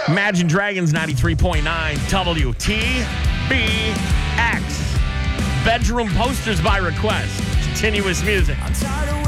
Imagine Dragons 93.9 WTBX. Bedroom posters by request. Continuous music.